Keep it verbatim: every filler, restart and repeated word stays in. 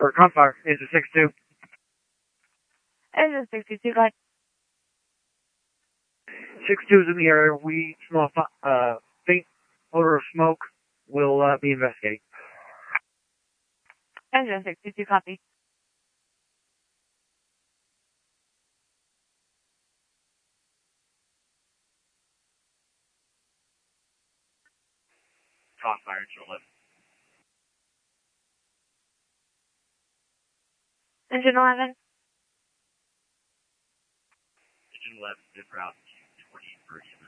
Or Crossfire, engine six two. Engine sixty-two, go ahead. six two is in the area. We smell uh, faint odor of smoke. We'll uh, be investigating. Engine sixty-two, copy. Crossfire, engine eleven. Engine eleven. Engine eleven, zip route twenty thirty.